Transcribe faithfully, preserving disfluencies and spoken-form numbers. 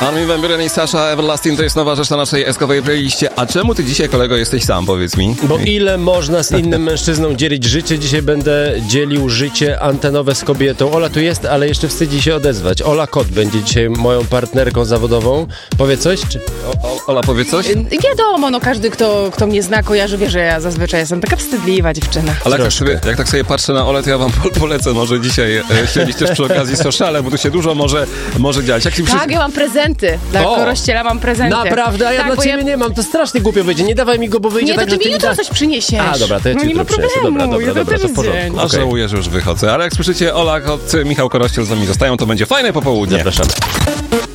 Armin van Buuren i Sasha Everlasting to jest nowa rzecz na naszej eskowej playliście. A czemu ty dzisiaj, kolego, jesteś sam, powiedz mi? Bo ile można z innym mężczyzną dzielić życie? Dzisiaj będę dzielił życie antenowe z kobietą. Ola tu jest, ale jeszcze wstydzi się odezwać. Ola Kot będzie dzisiaj moją partnerką zawodową. Powie coś? Czy... O, o, Ola, powie coś? Wiadomo, no każdy, kto, kto mnie zna, kojarzy, wie, że ja zazwyczaj jestem taka wstydliwa dziewczyna. Ale jak tak, sobie, jak tak sobie patrzę na Olę, to ja wam po- polecę może dzisiaj e, śledzić też przy okazji sociale, bo tu się dużo może, może dziać. Jak się przy... Tak, ja mam prezenty. Dla O! Korościela mam prezenty. Naprawdę? A ja tak, dla bo ciebie nie mam. To strasznie głupio wyjdzie. Nie dawaj mi go, bo wyjdzie Nie, tak, to że ty ty mi mi jutro da... coś przyniesiesz. A, dobra, to ja ci no, nie jutro ma problemu. przyniosę. Dobra, dobra, jutro dobra, też to w porządku. dzień. A Okej. żałuję, że już wychodzę. Ale jak słyszycie, Ola Kot, Michał Korościel z nami zostają, to będzie fajne popołudnie. Zapraszamy.